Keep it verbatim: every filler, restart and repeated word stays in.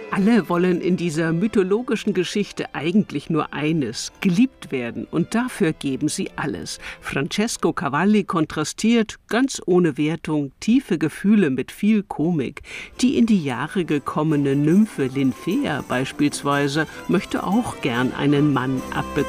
Alle wollen in dieser mythologischen Geschichte eigentlich nur eines: geliebt werden, und dafür geben sie alles. Francesco Cavalli kontrastiert, ganz ohne Wertung, tiefe Gefühle mit viel Komik. Die in die Jahre gekommene Nymphe Linfea beispielsweise möchte auch gern einen Mann abbekommen.